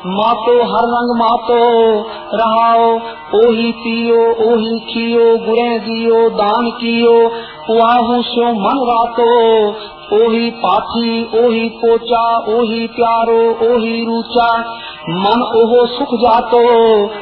मातो हर रंग मातो रहाओ, ओही पियो ओही खियो, गुरे दियो दान कियो, पुआहू स्यो मन रातो, ओही पाथी ओही पोचा, ओही प्यारो ओही रूचा, मन ओहो सुख जातो,